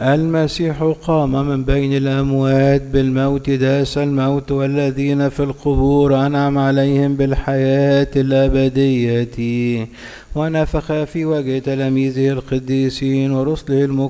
المسيح قام من بين الأموات بالموت داس الموت، والذين في القبور أنعم عليهم بالحياة الأبدية، ونفخ في وجه تلاميذه القديسين ورسله